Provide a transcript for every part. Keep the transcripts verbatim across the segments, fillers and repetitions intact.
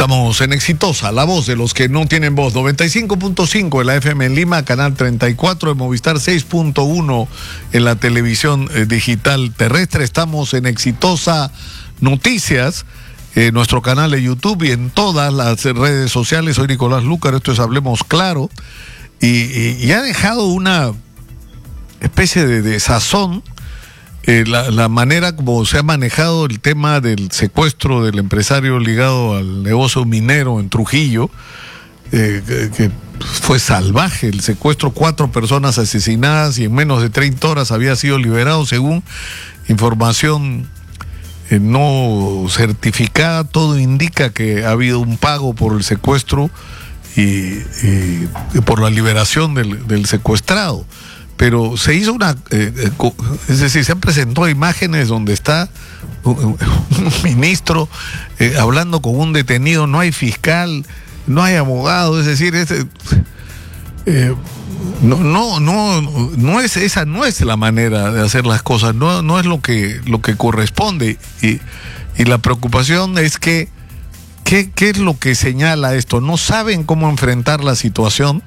Estamos en Exitosa, la voz de los que no tienen voz. noventa y cinco punto cinco en la F M en Lima, canal treinta y cuatro de Movistar, seis punto uno en la televisión eh, digital terrestre. Estamos en Exitosa Noticias, eh, nuestro canal de YouTube y en todas las redes sociales. Soy Nicolás Lúcar, esto es Hablemos Claro. Y, y, y ha dejado una especie de desazón Eh, la, la manera como se ha manejado el tema del secuestro del empresario ligado al negocio minero en Trujillo, eh, que, que fue salvaje el secuestro, cuatro personas asesinadas y en menos de treinta horas había sido liberado según información eh, no certificada. Todo indica que ha habido un pago por el secuestro y, y, y por la liberación del, del secuestrado. Pero se hizo una, eh, eh, es decir, se han presentado imágenes donde está un, un ministro eh, hablando con un detenido, no hay fiscal, no hay abogado, es decir, es, eh, no, no, no, no es, esa no es la manera de hacer las cosas, no, no es lo que, lo que corresponde. Y, y la preocupación es que, ¿qué, qué es lo que señala esto? No saben cómo enfrentar la situación.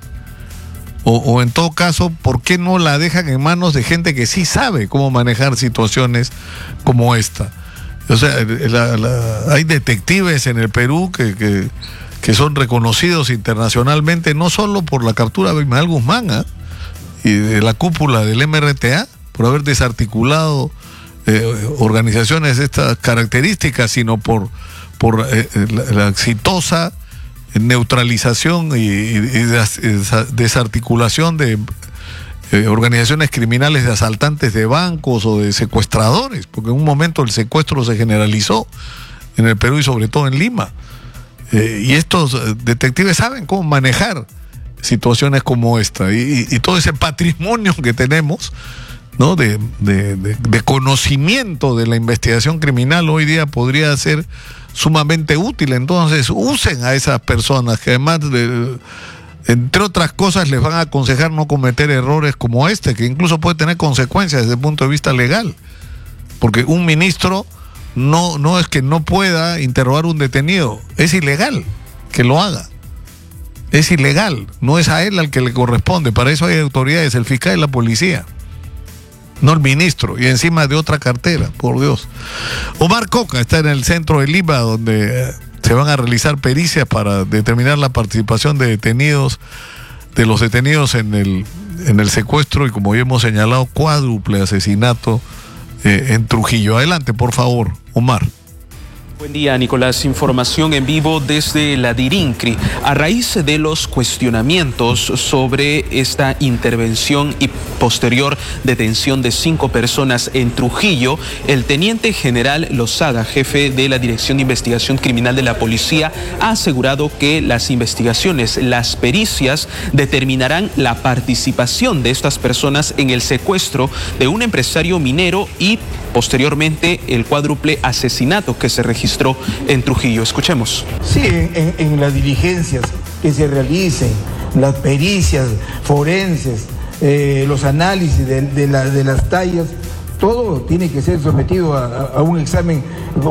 O, o en todo caso, ¿por qué no la dejan en manos de gente que sí sabe cómo manejar situaciones como esta? O sea, la, la, hay detectives en el Perú que, que, que son reconocidos internacionalmente, no solo por la captura de Abimael Guzmán, ¿eh? y de la cúpula del M R T A, por haber desarticulado eh, organizaciones de estas características, sino por, por eh, la, la exitosa neutralización y, y, y desarticulación de eh, organizaciones criminales de asaltantes de bancos o de secuestradores, porque en un momento el secuestro se generalizó en el Perú y sobre todo en Lima. Eh, y estos detectives saben cómo manejar situaciones como esta y, y, y todo ese patrimonio que tenemos, ¿no? de, de, de, de conocimiento de la investigación criminal hoy día podría ser sumamente útil. Entonces usen a esas personas que además de, entre otras cosas les van a aconsejar no cometer errores como este, que incluso puede tener consecuencias desde el punto de vista legal, porque un ministro no, no es que no pueda interrogar a un detenido, es ilegal que lo haga, es ilegal, no es a él al que le corresponde. Para eso hay autoridades, el fiscal y la policía, no el ministro, y encima de otra cartera, por Dios. Omar Coca está en el centro de Lima, donde se van a realizar pericias para determinar la participación de detenidos, de los detenidos en el, en el secuestro y, como ya hemos señalado, cuádruple asesinato eh, en Trujillo. Adelante, por favor, Omar. Buen día, Nicolás. Información en vivo desde la DIRINCRI. A raíz de los cuestionamientos sobre esta intervención y posterior detención de cinco personas en Trujillo, el teniente general Lozada, jefe de la Dirección de Investigación Criminal de la Policía, ha asegurado que las investigaciones, las pericias, determinarán la participación de estas personas en el secuestro de un empresario minero y posteriormente el cuádruple asesinato que se registró en Trujillo. Escuchemos. Sí, en, en las diligencias que se realicen, las pericias forenses, eh, los análisis de, de, la, de las tallas, todo tiene que ser sometido a, a un examen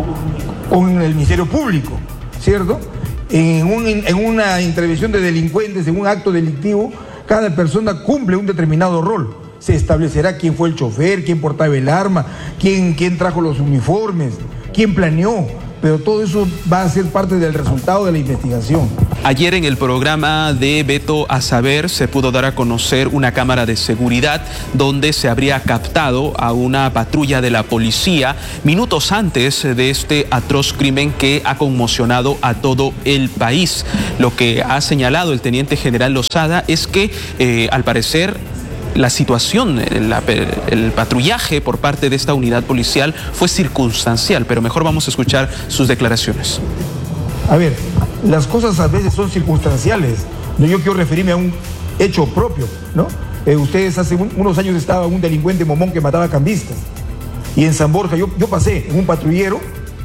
con el Ministerio Público, ¿cierto? En, un, en una intervención de delincuentes, en un acto delictivo, cada persona cumple un determinado rol. Se establecerá quién fue el chofer, quién portaba el arma, quién, quién trajo los uniformes, quién planeó, pero todo eso va a ser parte del resultado de la investigación. Ayer en el programa de Veto a Saber se pudo dar a conocer una cámara de seguridad donde se habría captado a una patrulla de la policía minutos antes de este atroz crimen que ha conmocionado a todo el país. Lo que ha señalado el teniente general Lozada es que, eh, al parecer, la situación, la, el patrullaje por parte de esta unidad policial fue circunstancial, pero mejor vamos a escuchar sus declaraciones. A ver, las cosas a veces son circunstanciales. Yo quiero referirme a un hecho propio, ¿no? Eh, ustedes hace un, unos años estaba un delincuente momón que mataba cambistas. Y en San Borja yo, yo pasé en un patrullero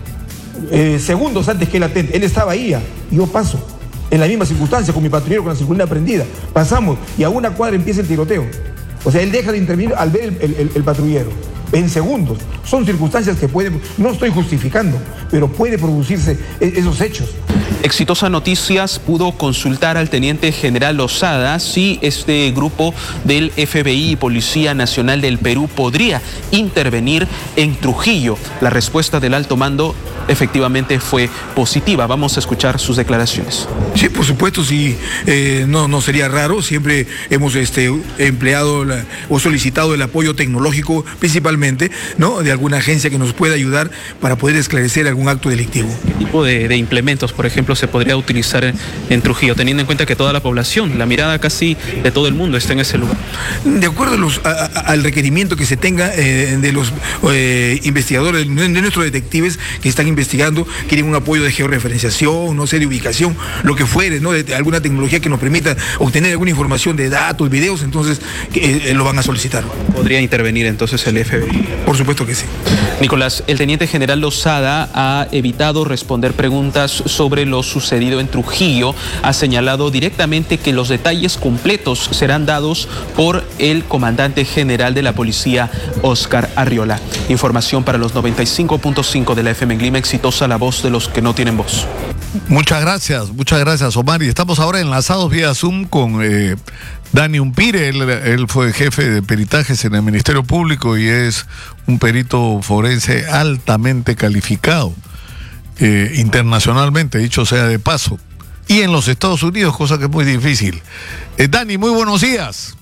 eh, segundos antes que él atente. Él estaba ahí ya, y yo paso en la misma circunstancia con mi patrullero con la circulina prendida. Pasamos y a una cuadra empieza el tiroteo. O sea, él deja de intervenir al ver el, el, el patrullero. en segundos. Son circunstancias que pueden, no estoy justificando, pero puede producirse esos hechos. Exitosa Noticias pudo consultar al teniente general Lozada si este grupo del F B I y Policía Nacional del Perú podría intervenir en Trujillo. La respuesta del alto mando efectivamente fue positiva. Vamos a escuchar sus declaraciones. Sí, por supuesto, sí, eh, no, no sería raro. Siempre hemos este, empleado la, o solicitado el apoyo tecnológico, principalmente, ¿no?, de alguna agencia que nos pueda ayudar para poder esclarecer algún acto delictivo. ¿Qué tipo de, de implementos, por ejemplo, se podría utilizar en, en Trujillo, teniendo en cuenta que toda la población, la mirada casi de todo el mundo está en ese lugar? De acuerdo a los, a, a, al requerimiento que se tenga eh, de los eh, investigadores, de nuestros detectives que están investigando, quieren un apoyo de georreferenciación, no sé, de ubicación, lo que fuere, ¿no?, de, de alguna tecnología que nos permita obtener alguna información de datos, videos, entonces que, eh, lo van a solicitar. ¿Podría intervenir entonces el F B I? Por supuesto que sí. Nicolás, el teniente general Lozada ha evitado responder preguntas sobre lo sucedido en Trujillo. Ha señalado directamente que los detalles completos serán dados por el comandante general de la policía, Óscar Arriola. Información para los noventa y cinco punto cinco de la F M en Lima. Exitosa, la voz de los que no tienen voz. Muchas gracias, muchas gracias, Omar. Y estamos ahora enlazados vía Zoom con eh, Dani Umpire. Él, él fue jefe de peritajes en el Ministerio Público y es un perito forense altamente calificado, eh, internacionalmente, dicho sea de paso, y en los Estados Unidos, cosa que es muy difícil. Eh, Dani, muy buenos días.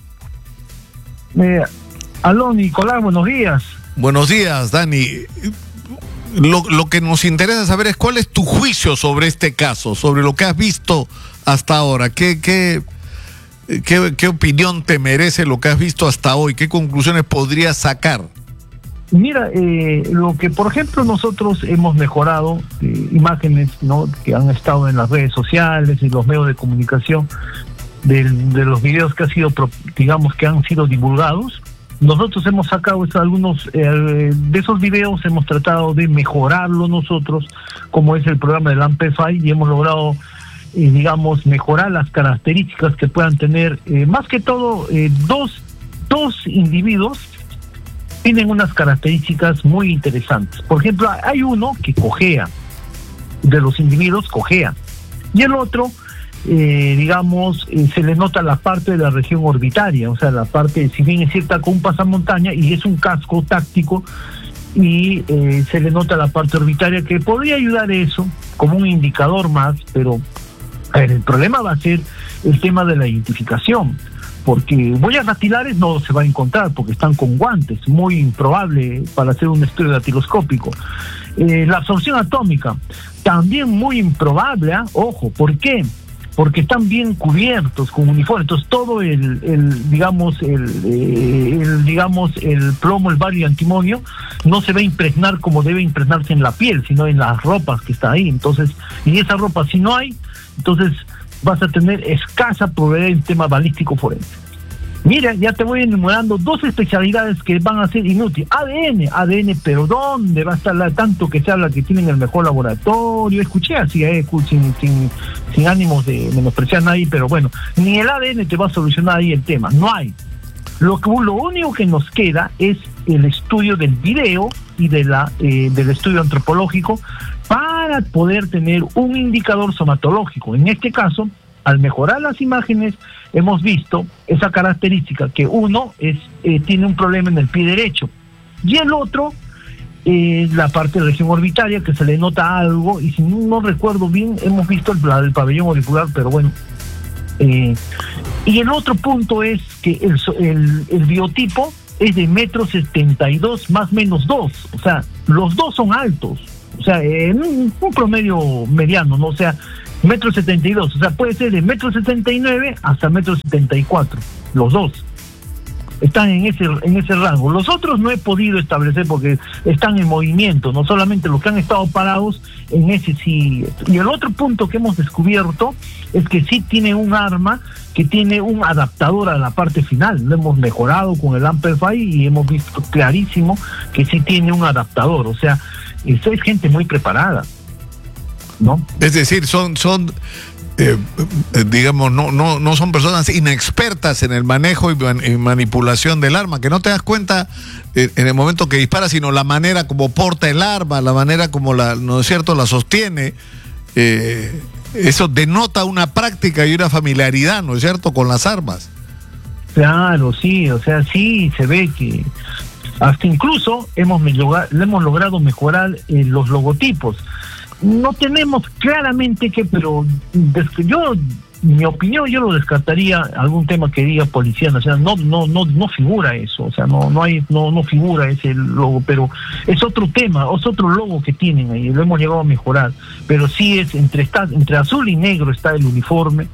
Eh, aló, Nicolás, buenos días. Buenos días, Dani. Lo, lo que nos interesa saber es cuál es tu juicio sobre este caso, sobre lo que has visto hasta ahora. ¿Qué, qué, qué, qué opinión te merece lo que has visto hasta hoy? ¿Qué conclusiones podrías sacar? Mira, eh, lo que por ejemplo nosotros hemos mejorado, eh, imágenes, ¿no?, que han estado en las redes sociales y los medios de comunicación, de, de los videos que han sido, digamos, que han sido divulgados. Nosotros hemos sacado algunos eh, de esos videos, hemos tratado de mejorarlo nosotros, como es el programa del Amplify, y hemos logrado, eh, digamos, mejorar las características que puedan tener, eh, más que todo, eh, dos, dos individuos tienen unas características muy interesantes. Por ejemplo, hay uno que cojea, de los individuos cojea, y el otro, Eh, digamos, eh, se le nota la parte de la región orbitaria, o sea, la parte, si bien es cierta, con un pasamontaña y es un casco táctico, y eh, se le nota la parte orbitaria, que podría ayudar eso como un indicador más, pero a ver, el problema va a ser el tema de la identificación, porque huellas dactilares no se va a encontrar porque están con guantes, muy improbable para hacer un estudio datiloscópico. Eh, la absorción atómica, también muy improbable, ¿eh? Ojo, ¿por qué? Porque están bien cubiertos con uniforme, entonces todo el, el digamos, el, el, digamos, el plomo, el bario y antimonio no se va a impregnar como debe impregnarse en la piel, sino en las ropas que está ahí. Entonces, y esa ropa, si no hay, entonces vas a tener escasa probabilidad en tema balístico forense. Mira, ya te voy enumerando dos especialidades que van a ser inútiles. A D N, A D N, pero ¿dónde va a estar la, tanto que se habla que tienen el mejor laboratorio? Escuché así, eh, sin, sin, sin ánimos de menospreciar a nadie, pero bueno, ni el A D N te va a solucionar ahí el tema, no hay. Lo, que, lo único que nos queda es el estudio del video y de la, eh, del estudio antropológico para poder tener un indicador somatológico. En este caso, al mejorar las imágenes, hemos visto esa característica, que uno es eh, tiene un problema en el pie derecho, y el otro, eh, la parte de la región orbitaria, que se le nota algo, y si no, no recuerdo bien, hemos visto el, la del pabellón auricular, pero bueno. Eh, y el otro punto es que el, el, el biotipo es de metro setenta y dos más menos dos, o sea, los dos son altos, o sea, en un, un promedio mediano, ¿no? O sea, metro setenta y dos, o sea, puede ser de metro setenta y nueve hasta metro setenta y cuatro, los dos están en ese en ese rango. Los otros no he podido establecer porque están en movimiento, no solamente los que han estado parados, en ese sí. Y el otro punto que hemos descubierto es que sí tiene un arma que tiene un adaptador a la parte final. Lo hemos mejorado con el Amplify y hemos visto clarísimo que sí tiene un adaptador, o sea, eso es gente muy preparada. ¿no? Es decir, son, son eh, eh, digamos, no, no, no son personas inexpertas en el manejo y, man, y manipulación del arma, que no te das cuenta eh, en el momento que dispara, sino la manera como porta el arma, la manera como la, ¿no es cierto?, la sostiene. Eh, eso denota una práctica y una familiaridad, ¿no es cierto?, con las armas. Claro, sí, o sea, sí se ve que hasta incluso hemos, hemos logrado mejorar eh, los logotipos. No tenemos claramente que, pero yo, mi opinión, yo lo descartaría algún tema que diga Policía Nacional. No, no, no, no figura eso, o sea, no, no hay, no, no figura ese logo, pero es otro tema, es otro logo que tienen ahí, lo hemos llegado a mejorar. Pero sí es entre está, entre azul y negro está el uniforme.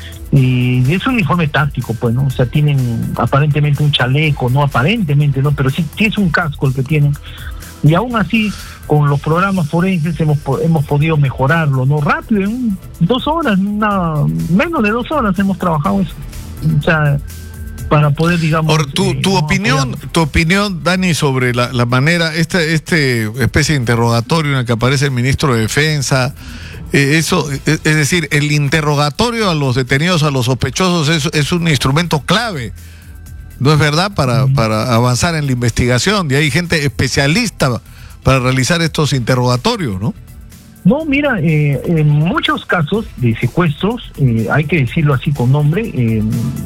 Y es un uniforme táctico, pues, ¿no? O sea, tienen aparentemente un chaleco, no aparentemente, ¿no? Pero sí, sí es un casco el que tienen. Y aún así, con los programas forenses hemos hemos podido mejorarlo, ¿no? Rápido, en dos horas, una, menos de dos horas hemos trabajado eso. O sea, para poder, digamos... Ahora, tu, eh, tu no opinión, apoyar. tu opinión, Dani, sobre la, la manera, este, este especie de interrogatorio en el que aparece el ministro de Defensa... Eh, eso, es, es decir, el interrogatorio a los detenidos, a los sospechosos, es, es un instrumento clave, ¿no es verdad?, para, para avanzar en la investigación. Y hay gente especialista para realizar estos interrogatorios, ¿no? No, mira, eh, en muchos casos de secuestros, eh, hay que decirlo así con nombre, eh,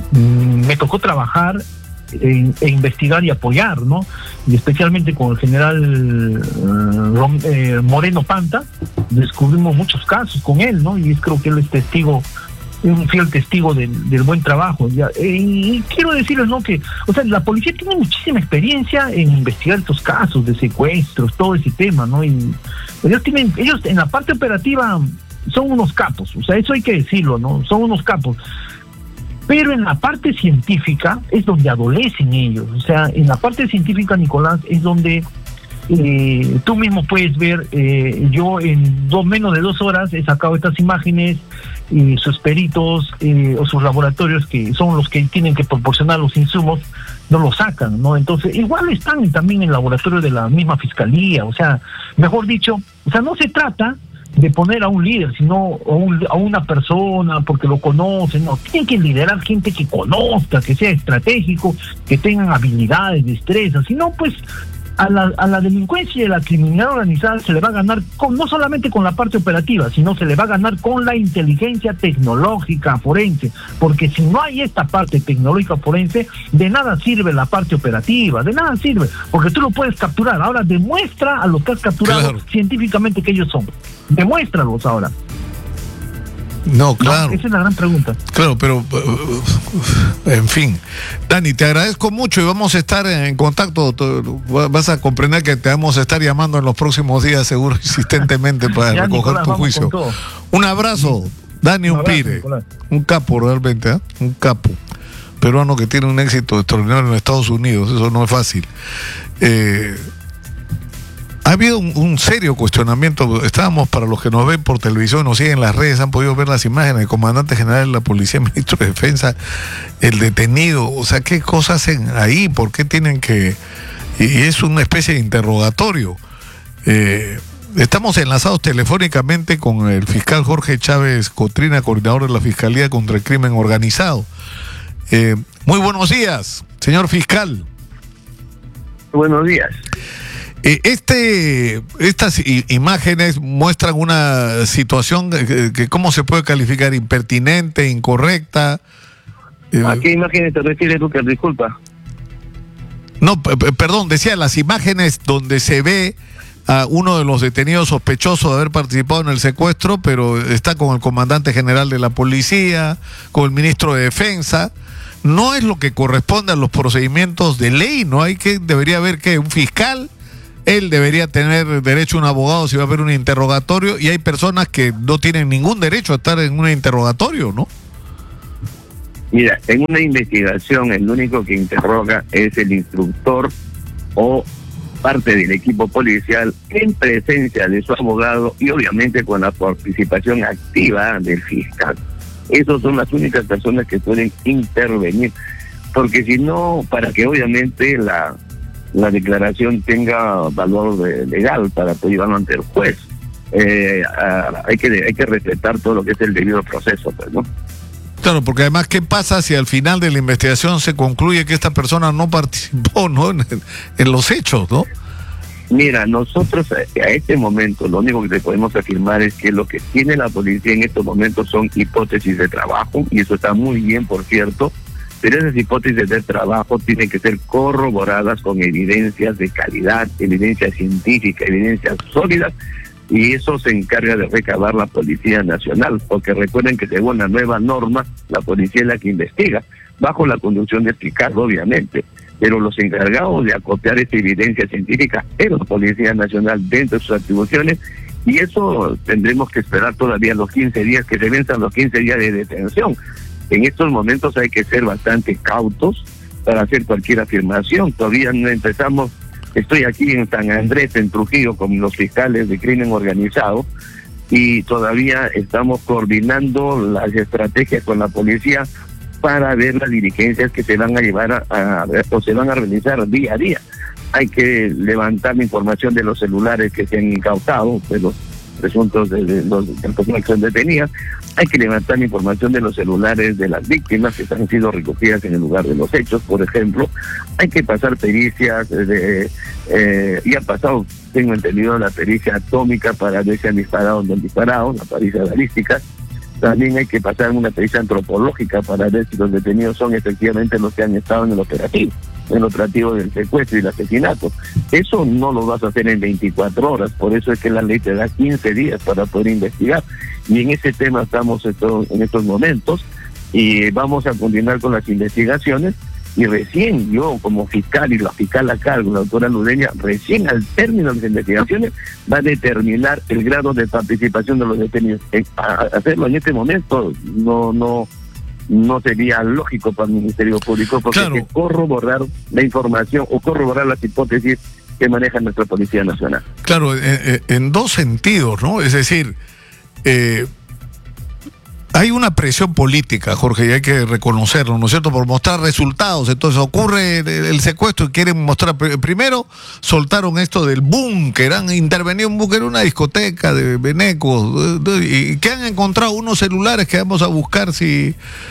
me tocó trabajar e, e investigar y apoyar, ¿no? Y especialmente con el general uh, eh, Moreno Panta, descubrimos muchos casos con él, ¿no? Y es, creo que él es testigo, un fiel testigo del, del buen trabajo. Ya. Eh, y quiero decirles, ¿no?, que, o sea, la policía tiene muchísima experiencia en investigar estos casos de secuestros, todo ese tema, ¿no? Y ellos tienen, ellos en la parte operativa son unos capos, o sea, eso hay que decirlo, ¿no? Son unos capos. Pero en la parte científica es donde adolecen ellos. O sea, en la parte científica, Nicolás, es donde eh, tú mismo puedes ver, eh, yo en dos, menos de dos horas he sacado estas imágenes, y sus peritos eh, o sus laboratorios, que son los que tienen que proporcionar los insumos, no lo sacan, ¿no? Entonces, igual están también en el laboratorio de la misma fiscalía. O sea, mejor dicho, o sea, no se trata de poner a un líder, sino a, un, a una persona porque lo conocen, no, tienen que liderar gente que conozca, que sea estratégico, que tengan habilidades, destrezas, sino pues a la, a la delincuencia y a la criminalidad organizada se le va a ganar con, no solamente con la parte operativa, sino se le va a ganar con la inteligencia tecnológica forense, porque si no hay esta parte tecnológica forense, de nada sirve la parte operativa, de nada sirve, porque tú lo puedes capturar. Ahora demuestra a los que has capturado, claro, científicamente que ellos son. Demuéstralos ahora. No, claro. No, esa es la gran pregunta. Claro, pero en fin. Dani, te agradezco mucho y vamos a estar en contacto. Vas a comprender que te vamos a estar llamando en los próximos días, seguro, insistentemente, para ya, recoger Nicolás, tu juicio. Un abrazo, Dani Un Umpire. Abrazo, un capo realmente, ¿eh? Un capo. Peruano que tiene un éxito extraordinario en Estados Unidos, eso no es fácil. Eh... Ha habido un, un serio cuestionamiento. Estábamos, para los que nos ven por televisión, nos siguen en las redes, han podido ver las imágenes del comandante general de la policía, el ministro de Defensa, el detenido. O sea, ¿qué cosas hacen ahí? ¿Por qué tienen que...? Y, y es una especie de interrogatorio. Eh, estamos enlazados telefónicamente con el fiscal Jorge Chávez Cotrina, coordinador de la Fiscalía contra el Crimen Organizado. Eh, muy buenos días, señor fiscal. Buenos días. Este, estas imágenes muestran una situación que, que ¿cómo se puede calificar? Impertinente, incorrecta. ¿A qué imágenes te refieres, Lucas? Disculpa. No, perdón, decía las imágenes donde se ve a uno de los detenidos sospechosos de haber participado en el secuestro, pero está con el comandante general de la policía, con el ministro de Defensa. No es lo que corresponde a los procedimientos de ley, ¿no? Hay que, debería haber que un fiscal... Él debería tener derecho a un abogado si va a haber un interrogatorio, y hay personas que no tienen ningún derecho a estar en un interrogatorio, ¿no? Mira, en una investigación el único que interroga es el instructor o parte del equipo policial en presencia de su abogado y obviamente con la participación activa del fiscal. Esas son las únicas personas que pueden intervenir, porque si no, para que obviamente la... la declaración tenga valor de, legal para poder llevarlo ante el juez. eh, a, hay que hay que respetar todo lo que es el debido proceso, pues, ¿no? Claro, porque además, ¿qué pasa si al final de la investigación se concluye que esta persona no participó, ¿no? en, en los hechos, ¿no? Mira, nosotros a, a este momento lo único que te podemos afirmar es que lo que tiene la policía en estos momentos son hipótesis de trabajo, y eso está muy bien, por cierto, pero esas hipótesis de trabajo tienen que ser corroboradas con evidencias de calidad, evidencia científica, evidencias sólidas, y eso se encarga de recabar la Policía Nacional, porque recuerden que según la nueva norma, la policía es la que investiga, bajo la conducción de fiscal, obviamente, pero los encargados de acopiar esta evidencia científica es la Policía Nacional dentro de sus atribuciones, y eso tendremos que esperar todavía los quince días, que se venzan los quince días de detención. En estos momentos hay que ser bastante cautos para hacer cualquier afirmación. Todavía no empezamos, estoy aquí en San Andrés, en Trujillo, con los fiscales de crimen organizado, y todavía estamos coordinando las estrategias con la policía para ver las diligencias que se van a llevar a, a o se van a realizar día a día. Hay que levantar la información de los celulares que se han incautado, de los presuntos de, de los de personas que son detenidas. Hay que levantar la información de los celulares de las víctimas que han sido recogidas en el lugar de los hechos, por ejemplo. Hay que pasar pericias, de, eh, y ha pasado, tengo entendido, la pericia atómica para ver si han disparado o no han disparado, la pericia balística. También hay que pasar una pericia antropológica para ver si los detenidos son efectivamente los que han estado en el operativo, en el operativo del secuestro y el asesinato. Eso no lo vas a hacer en veinticuatro horas, por eso es que la ley te da quince días para poder investigar. Y en ese tema estamos en estos momentos, y vamos a continuar con las investigaciones, y recién yo como fiscal y la fiscal acá, la doctora Ludeña, recién al término de las investigaciones va a determinar el grado de participación de los detenidos. Hacerlo en este momento no no no sería lógico para el Ministerio Público, porque claro, hay que corroborar la información o corroborar las hipótesis que maneja nuestra Policía Nacional. Claro, en, en dos sentidos, ¿no? Es decir, eh, hay una presión política, Jorge, y hay que reconocerlo, ¿no es cierto?, por mostrar resultados. Entonces ocurre el, el secuestro y quieren mostrar. Primero soltaron esto del búnker, han intervenido un búnker, una discoteca de venecos, y que han encontrado unos celulares que vamos a buscar si,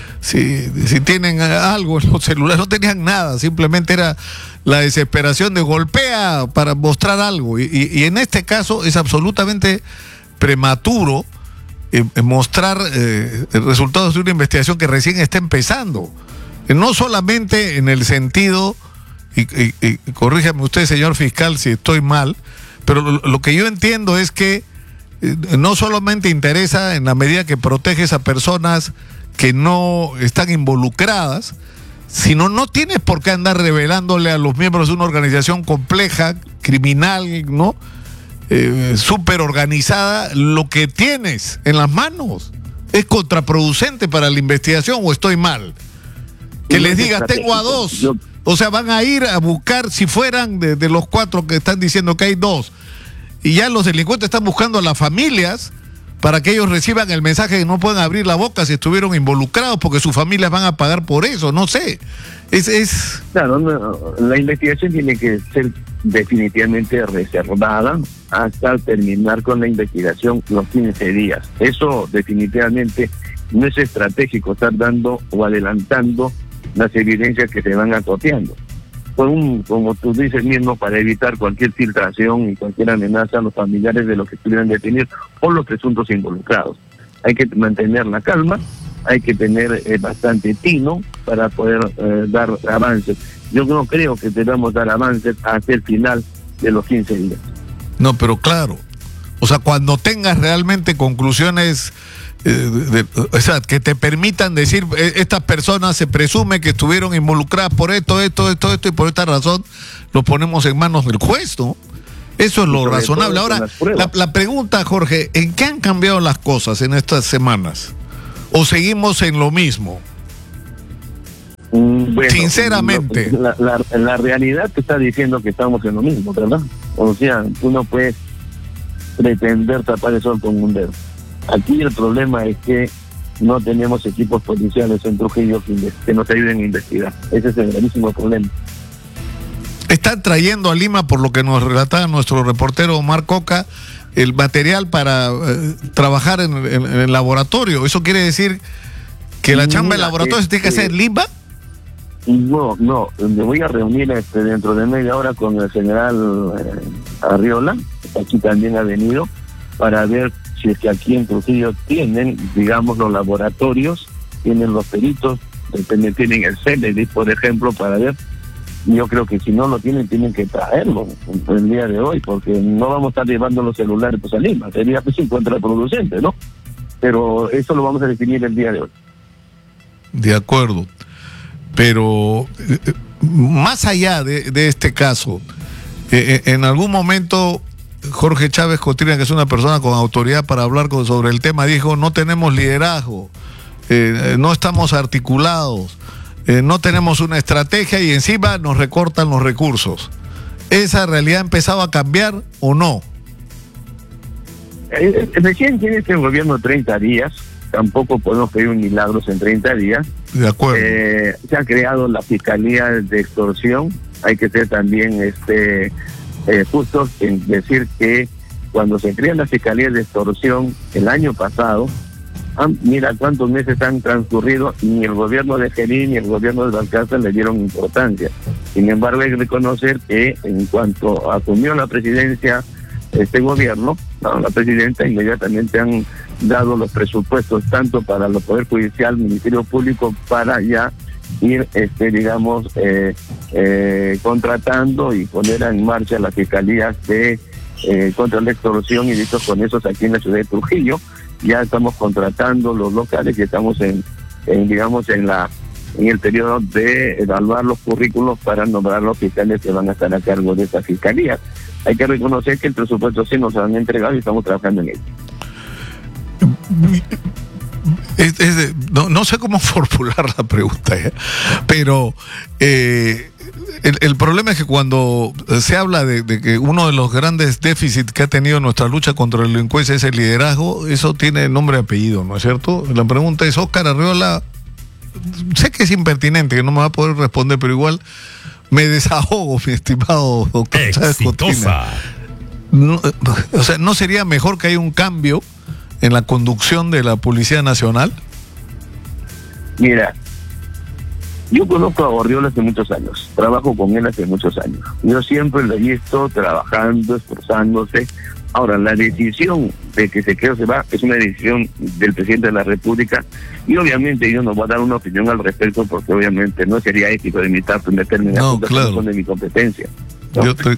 si, si tienen algo en los celulares. No tenían nada, simplemente era la desesperación de golpea para mostrar algo. Y, y, y en este caso es absolutamente prematuro Eh, mostrar eh, resultados de una investigación que recién está empezando, eh, no solamente en el sentido, y, y, y corríjame usted, señor fiscal, si estoy mal, pero lo, lo que yo entiendo es que eh, no solamente interesa en la medida que proteges a personas que no están involucradas, sino no tienes por qué andar revelándole a los miembros de una organización compleja, criminal, ¿no?, Eh, súper organizada, lo que tienes en las manos. Es contraproducente para la investigación, ¿o estoy mal? Que les digas, tengo a dos. Yo... O sea, van a ir a buscar, si fueran de, de los cuatro que están diciendo que hay dos, y ya los delincuentes están buscando a las familias para que ellos reciban el mensaje que no pueden abrir la boca si estuvieron involucrados, porque sus familias van a pagar por eso, no sé. Es, es... Claro, no, la investigación tiene que ser definitivamente reservada hasta terminar con la investigación los quince días. Eso definitivamente no es estratégico, estar dando o adelantando las evidencias que se van acopiando. Con un, como tú dices mismo, para evitar cualquier filtración y cualquier amenaza a los familiares de los que estuvieran detenidos o los presuntos involucrados. Hay que mantener la calma, hay que tener eh, bastante tino para poder eh, dar avances. Yo no creo que debamos dar avances hasta el final de los quince días. No, pero claro, o sea, cuando tengas realmente conclusiones, eh, de, de, o sea, que te permitan decir, eh, estas personas se presume que estuvieron involucradas por esto, esto, esto, esto, y por esta razón lo ponemos en manos del juez, ¿no? Eso es lo razonable. Ahora, la, la pregunta, Jorge, ¿en qué han cambiado las cosas en estas semanas? ¿O seguimos en lo mismo? Bueno, sinceramente, la, la, la realidad te está diciendo que estamos en lo mismo, ¿verdad? O sea, tú no puedes pretender tapar el sol con un dedo. Aquí el problema es que no tenemos equipos policiales en Trujillo que, que nos ayuden a investigar. Ese es el gravísimo problema. Están trayendo a Lima, por lo que nos relataba nuestro reportero Omar Coca, el material para eh, trabajar en, en, en el laboratorio. ¿Eso quiere decir que la chamba del laboratorio se tiene que hacer en Lima? No, no, me voy a reunir este, dentro de media hora con el general eh, Arriola, aquí también ha venido, para ver si es que aquí en Trujillo tienen, digamos, los laboratorios, tienen los peritos, tienen el C N D, por ejemplo, para ver. Yo creo que si no lo tienen, tienen que traerlo el día de hoy, porque no vamos a estar llevando los celulares pues a Lima, sería pues contraproducente, ¿no? Pero eso lo vamos a definir el día de hoy. De acuerdo. Pero eh, más allá de, de este caso, eh, en algún momento Jorge Chávez Cotrina, que es una persona con autoridad para hablar con, sobre el tema, dijo: no tenemos liderazgo, eh, no estamos articulados, eh, no tenemos una estrategia y encima nos recortan los recursos. ¿Esa realidad ha empezado a cambiar o no? Eh, recién tiene este gobierno treinta días, tampoco podemos pedir un milagros en treinta días. De acuerdo. Eh, se ha creado la Fiscalía de Extorsión. Hay que ser también este eh, justos en decir que cuando se crea la Fiscalía de Extorsión el año pasado, han, mira cuántos meses han transcurrido, ni el gobierno de Gerín ni el gobierno de Balcázar le dieron importancia. Sin embargo, hay que reconocer que en cuanto asumió la presidencia este gobierno, no, la presidenta, inmediatamente han dado los presupuestos tanto para el Poder Judicial, Ministerio Público, para ya ir, este, digamos, eh, eh, contratando y poner en marcha las fiscalías de eh, contra la extorsión y listos con esos aquí en la ciudad de Trujillo. Ya estamos contratando los locales y estamos en, en digamos, en la en el periodo de evaluar los currículos para nombrar los fiscales que van a estar a cargo de esa fiscalía. Hay que reconocer que el presupuesto sí nos han entregado y estamos trabajando en ello. Es, es de, no, no sé cómo formular la pregunta, ¿eh? pero eh, el, el problema es que cuando se habla de, de que uno de los grandes déficits que ha tenido nuestra lucha contra la delincuencia es el liderazgo, eso tiene nombre y apellido, ¿no es cierto? La pregunta es: Óscar Arriola, sé que es impertinente, que no me va a poder responder, pero igual me desahogo, mi estimado doctor Chávez Cotrina. No, o sea, ¿no sería mejor que haya un cambio en la conducción de la Policía Nacional? Mira, yo conozco a Arriola hace muchos años, trabajo con él hace muchos años. Yo siempre lo he visto trabajando, esforzándose. Ahora, la decisión de que se quede o se va es una decisión del presidente de la República y obviamente yo no voy a dar una opinión al respecto porque obviamente no sería ético de mi parte meterme en no, asuntos claro. que son de mi competencia, ¿no? Yo estoy...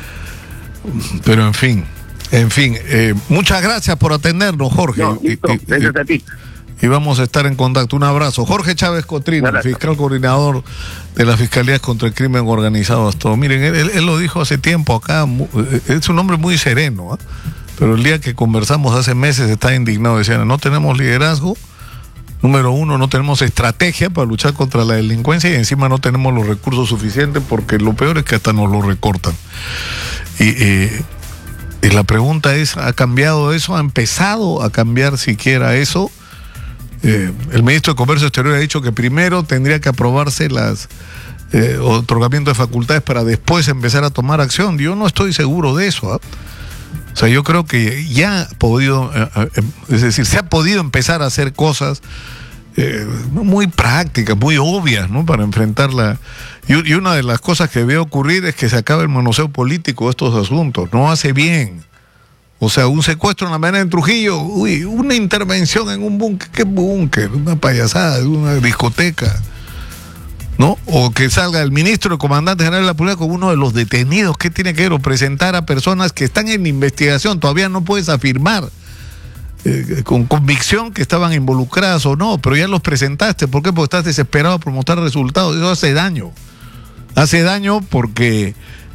Pero en fin, en fin, eh, muchas gracias por atendernos, Jorge. No, listo, y, gracias y, a ti. Y vamos a estar en contacto. Un abrazo. Jorge Chávez Cotrina, el fiscal coordinador de las Fiscalías contra el Crimen Organizado. Todo. Miren, él, él lo dijo hace tiempo acá, es un hombre muy sereno, ¿eh? Pero el día que conversamos hace meses está indignado. Decían: no tenemos liderazgo, número uno, no tenemos estrategia para luchar contra la delincuencia y encima no tenemos los recursos suficientes porque lo peor es que hasta nos lo recortan. Y, eh, y la pregunta es, ¿ha cambiado eso? ¿Ha empezado a cambiar siquiera eso? Eh, el ministro de Comercio Exterior ha dicho que primero tendría que aprobarse las eh, otorgamiento de facultades para después empezar a tomar acción. Yo no estoy seguro de eso, ¿eh? O sea, yo creo que ya ha podido, eh, eh, es decir, se ha podido empezar a hacer cosas eh, muy prácticas, muy obvias, ¿no? Para enfrentarla. Y, y una de las cosas que debe ocurrir es que se acabe el manoseo político de estos asuntos. No hace bien. O sea, un secuestro en la mañana en Trujillo, uy, una intervención en un búnker, ¿qué búnker? Una payasada, una discoteca, ¿no? O que salga el ministro, el comandante general de la policía con uno de los detenidos, ¿qué tiene que ver? O presentar a personas que están en investigación, todavía no puedes afirmar eh, con convicción que estaban involucradas o no, pero ya los presentaste. ¿Por qué? Porque estás desesperado por mostrar resultados. Eso hace daño. Hace daño porque...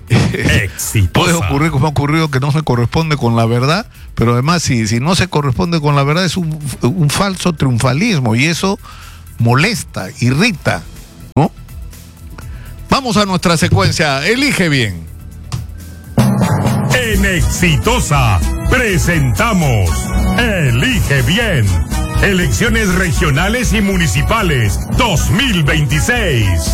puede ocurrir como ha ocurrido que no se corresponde con la verdad, pero además si, si no se corresponde con la verdad es un, un falso triunfalismo y eso molesta, irrita, ¿no? Vamos a nuestra secuencia, elige bien. En Exitosa presentamos Elige Bien, elecciones regionales y municipales dos mil veintiséis.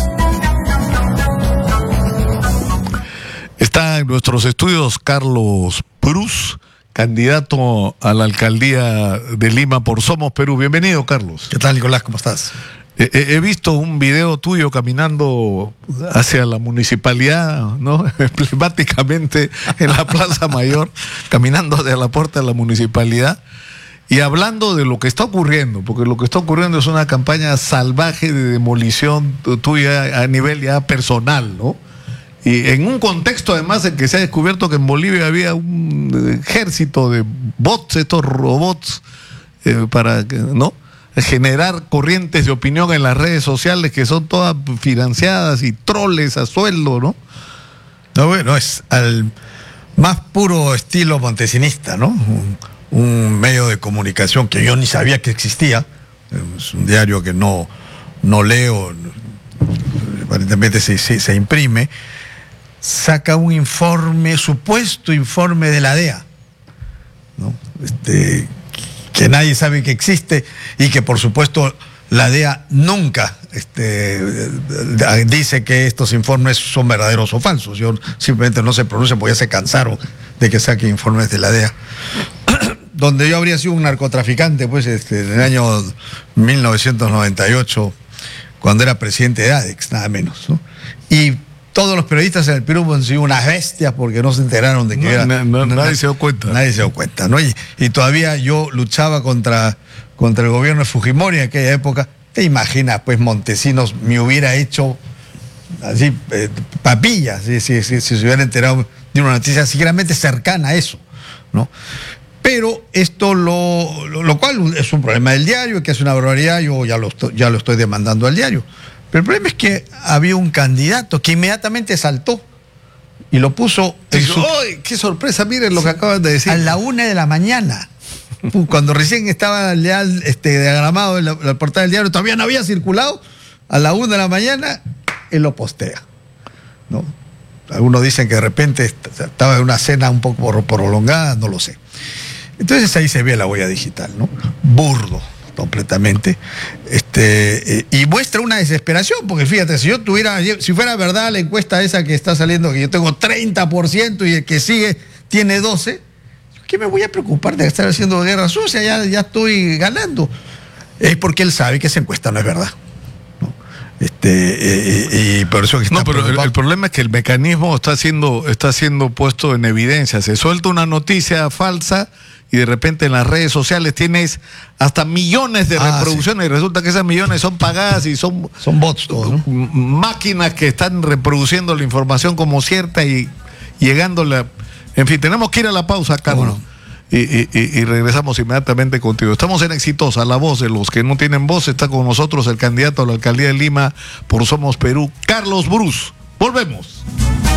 Está en nuestros estudios Carlos Prus, candidato a la alcaldía de Lima por Somos Perú. Bienvenido, Carlos. ¿Qué tal, Nicolás? ¿Cómo estás? He, he visto un video tuyo caminando hacia la municipalidad, ¿no? Emblemáticamente en la Plaza Mayor, caminando hacia la puerta de la municipalidad y hablando de lo que está ocurriendo, porque lo que está ocurriendo es una campaña salvaje de demolición tuya a nivel ya personal, ¿no? Y en un contexto además en que se ha descubierto que en Bolivia había un ejército de bots, estos robots, eh, para, ¿no?, generar corrientes de opinión en las redes sociales que son todas financiadas y troles a sueldo, ¿no? No, bueno, es al más puro estilo montesinista, ¿no? Un, un medio de comunicación que yo ni sabía que existía, es un diario que no, no leo, aparentemente se, se, se imprime, saca un informe, supuesto informe de la D E A, ¿no? Este, que nadie sabe que existe y que por supuesto la D E A nunca este, dice que estos informes son verdaderos o falsos. Yo simplemente no se pronuncia porque ya se cansaron de que saque informes de la D E A. Donde yo habría sido un narcotraficante, pues, este, en el año mil novecientos noventa y ocho, cuando era presidente de ADEX, nada menos, ¿no? Y todos los periodistas en el Perú han sido unas bestias porque no se enteraron de que no, era... No, no, no, nadie se dio cuenta. Nadie se dio cuenta, ¿no? Y, y todavía yo luchaba contra, contra el gobierno de Fujimori en aquella época. ¿Te imaginas, pues, Montesinos me hubiera hecho así, eh, papillas, si, si, si, si se hubiera enterado de una noticia seguramente cercana a eso, ¿no? Pero esto lo, lo, lo cual es un problema del diario, que es una barbaridad, yo ya lo, estoy, ya lo estoy demandando al diario. Pero el problema es que había un candidato que inmediatamente saltó y lo puso en su... ¡Ay, qué sorpresa! Miren lo que acaban de decir. A la una de la mañana, cuando recién estaba Leal este, diagramado en la, la portada del diario, todavía no había circulado, a la una de la mañana, él lo postea, ¿no? Algunos dicen que de repente estaba en una cena un poco prolongada, no lo sé. Entonces ahí se ve la huella digital, ¿no? Burdo completamente, este, eh, y muestra una desesperación, porque fíjate, si yo tuviera, si fuera verdad la encuesta esa que está saliendo, que yo tengo treinta por ciento y el que sigue tiene doce, ¿qué me voy a preocupar de estar haciendo guerra sucia? Ya, ya estoy ganando. Es porque él sabe que esa encuesta no es verdad, ¿no? Este, eh, y por eso que está No, pero el, el problema es que el mecanismo está siendo, está siendo puesto en evidencia. Se suelta una noticia falsa y de repente en las redes sociales tienes hasta millones de ah, reproducciones, sí. Y resulta que esas millones son pagadas y son, son bots todos, ¿no? Máquinas que están reproduciendo la información como cierta y llegándola. En fin, tenemos que ir a la pausa, Carlos. Bueno. Y, y, y regresamos inmediatamente contigo. Estamos en Exitosa, la voz de los que no tienen voz. Está con nosotros el candidato a la alcaldía de Lima por Somos Perú, Carlos Brus. Volvemos.